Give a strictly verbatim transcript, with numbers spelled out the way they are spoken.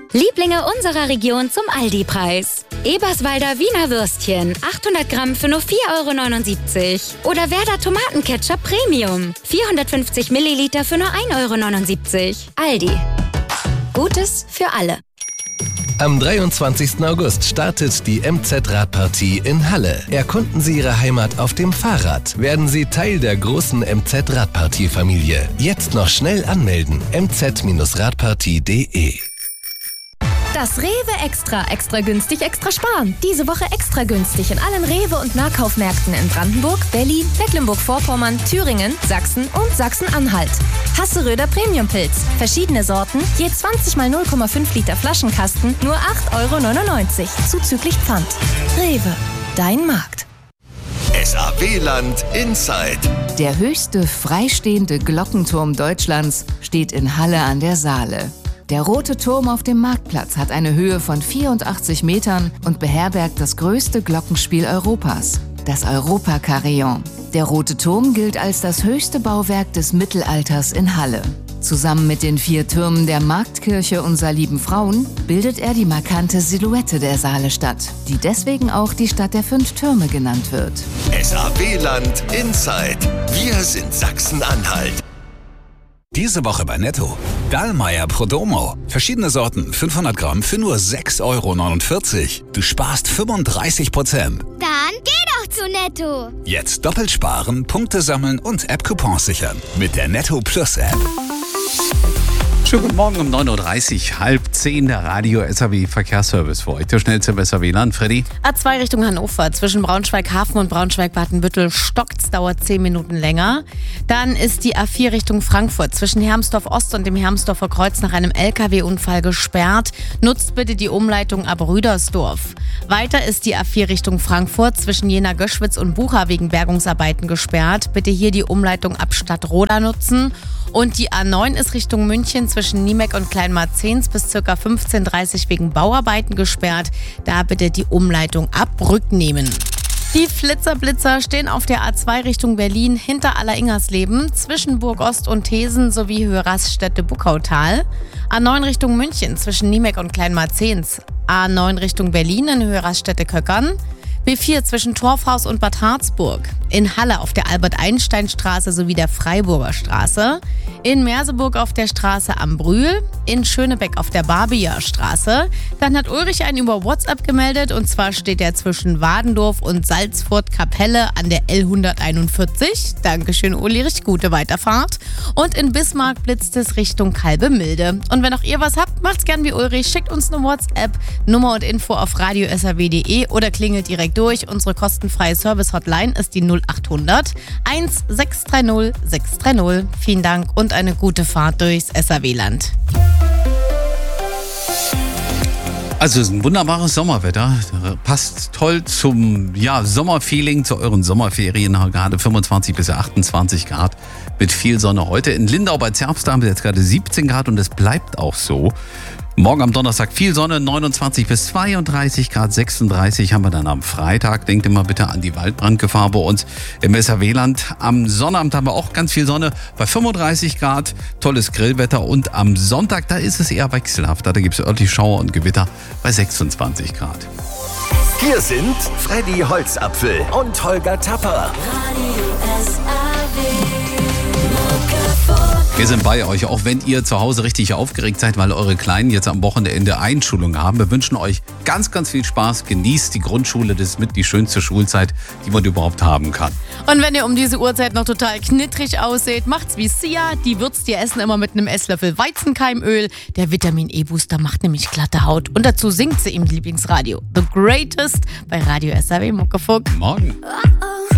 Lieblinge unserer Region zum Aldi-Preis. Eberswalder Wiener Würstchen, achthundert Gramm für nur vier Euro neunundsiebzig. Oder Werder Tomatenketchup Premium, vierhundertfünfzig Milliliter für nur ein Euro neunundsiebzig. Aldi. Gutes für alle. Am dreiundzwanzigsten August startet die M Z-Radpartie in Halle. Erkunden Sie Ihre Heimat auf dem Fahrrad. Werden Sie Teil der großen M Z-Radpartie-Familie. Jetzt noch schnell anmelden. m z radpartie punkt de. Das Rewe Extra. Extra günstig, extra sparen. Diese Woche extra günstig in allen Rewe- und Nahkaufmärkten in Brandenburg, Berlin, Mecklenburg-Vorpommern, Thüringen, Sachsen und Sachsen-Anhalt. Hasseröder Premiumpilz. Verschiedene Sorten, je zwanzig mal null Komma fünf Liter Flaschenkasten, nur acht Euro neunundneunzig. Zuzüglich Pfand. Rewe. Dein Markt. S A W-Land Inside. Der höchste freistehende Glockenturm Deutschlands steht in Halle an der Saale. Der Rote Turm auf dem Marktplatz hat eine Höhe von vierundachtzig Metern und beherbergt das größte Glockenspiel Europas, das Europa-Carillon. Der Rote Turm gilt als das höchste Bauwerk des Mittelalters in Halle. Zusammen mit den vier Türmen der Marktkirche Unser lieben Frauen bildet er die markante Silhouette der Saalestadt, die deswegen auch die Stadt der fünf Türme genannt wird. S A W-Land Inside. Wir sind Sachsen-Anhalt. Diese Woche bei Netto. Dallmayr Prodomo. Verschiedene Sorten, fünfhundert Gramm für nur sechs Euro neunundvierzig. Du sparst fünfunddreißig Prozent. Dann geh doch zu Netto. Jetzt doppelt sparen, Punkte sammeln und App-Coupons sichern. Mit der Netto Plus App. Schönen guten Morgen um neun Uhr dreißig, halb zehn, der Radio S A W Verkehrsservice für euch. Der schnellste im S A W-Land. Freddy? A zwei Richtung Hannover, zwischen Braunschweig-Hafen und Braunschweig-Badenbüttel stockt's, dauert zehn Minuten länger. Dann ist die A vier Richtung Frankfurt, zwischen Hermsdorf Ost und dem Hermsdorfer Kreuz nach einem L K W-Unfall gesperrt. Nutzt bitte die Umleitung ab Rüdersdorf. Weiter ist die A vier Richtung Frankfurt, zwischen Jena-Göschwitz und Bucha wegen Bergungsarbeiten gesperrt. Bitte hier die Umleitung ab Stadtroda nutzen. Und die A neun ist Richtung München zwischen Niemeck und Kleinmarzens bis ca. fünfzehn Uhr dreißig wegen Bauarbeiten gesperrt. Da bitte die Umleitung ab Rücknehmen. Die Flitzerblitzer stehen auf der A zwei Richtung Berlin hinter Alleringhersleben, zwischen Burgost und Thesen sowie Höhe-Raststätte-Buckautal. A neun Richtung München zwischen Niemeck und Kleinmarzens. A neun Richtung Berlin in Höhe-Raststätte-Köckern. B vier zwischen Torfhaus und Bad Harzburg. In Halle auf der Albert-Einstein-Straße sowie der Freiburger Straße. In Merseburg auf der Straße am Brühl. In Schönebeck auf der Barbier Straße. Dann hat Ulrich einen über WhatsApp gemeldet und zwar steht er zwischen Wadendorf und Salzfurt-Kapelle an der L hunderteinundvierzig. Dankeschön, Ulrich, gute Weiterfahrt. Und in Bismarck blitzt es Richtung Kalbemilde. Und wenn auch ihr was habt, macht's gern wie Ulrich. Schickt uns eine WhatsApp, Nummer und Info auf radio s a w punkt de oder klingelt direkt durch. Unsere kostenfreie Service-Hotline ist die null achthundert eins sechs drei null sechs drei null. Vielen Dank und eine gute Fahrt durchs S A W-Land. Also es ist ein wunderbares Sommerwetter. Passt toll zum ja, Sommerfeeling, zu euren Sommerferien. Gerade fünfundzwanzig bis achtundzwanzig Grad mit viel Sonne heute. In Lindau bei Zerbst haben wir jetzt gerade siebzehn Grad und es bleibt auch so. Morgen am Donnerstag viel Sonne, neunundzwanzig bis zweiunddreißig Grad, sechsunddreißig haben wir dann am Freitag. Denkt immer bitte an die Waldbrandgefahr bei uns im S A W-Land. Am Sonnabend haben wir auch ganz viel Sonne bei fünfunddreißig Grad, tolles Grillwetter. Und am Sonntag, da ist es eher wechselhafter. Da gibt es örtlich Schauer und Gewitter bei sechsundzwanzig Grad. Wir sind Freddy Holzapfel und Holger Tapper. Radio S A W. Wir sind bei euch, auch wenn ihr zu Hause richtig aufgeregt seid, weil eure Kleinen jetzt am Wochenende Einschulung haben. Wir wünschen euch ganz, ganz viel Spaß. Genießt die Grundschule, das ist mit die schönste Schulzeit, die man überhaupt haben kann. Und wenn ihr um diese Uhrzeit noch total knittrig aussieht, macht's wie Sia. Die würzt ihr Essen immer mit einem Esslöffel Weizenkeimöl. Der Vitamin-E-Booster macht nämlich glatte Haut. Und dazu singt sie im Lieblingsradio The Greatest bei Radio S A W Muckefuck. Morgen. Oh, oh.